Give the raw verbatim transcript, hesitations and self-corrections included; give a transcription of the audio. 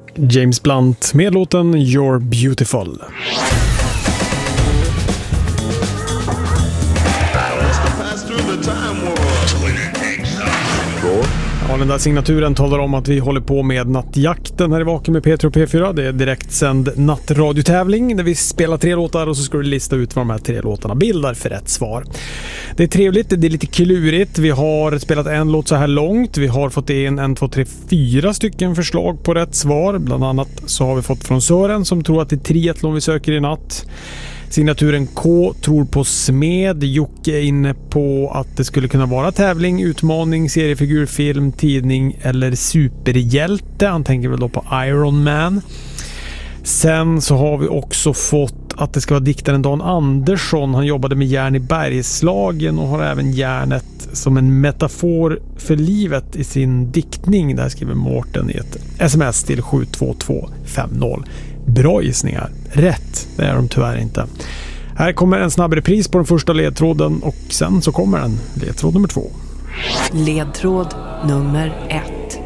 James Blunt med låten You're Beautiful. Ja, den där signaturen talar om att vi håller på med nattjakten här i Vaken med P tre och P fyra. Det är direktsänd nattradiotävling där vi spelar tre låtar och så ska du lista ut vad de här tre låtarna bildar för rätt svar. Det är trevligt, det är lite klurigt. Vi har spelat en låt så här långt. Vi har fått in en, två, tre, fyra stycken förslag på rätt svar. Bland annat så har vi fått från Sören som tror att det är triathlon vi söker i natt. Signaturen K tror på smed. Jocke är inne på att det skulle kunna vara tävling, utmaning, seriefigur, film, tidning eller superhjälte. Han tänker väl då på Iron Man. Sen så har vi också fått att det ska vara diktaren Dan Andersson. Han jobbade med järn i Bergslagen och har även järnet som en metafor för livet i sin diktning. Där skriver Mårten i ett sms till sju två två fem noll. Bra gissningar. Rätt, det är de tyvärr inte. Här kommer en snabb repris på den första ledtråden och sen så kommer en ledtråd nummer två. Ledtråd nummer ett.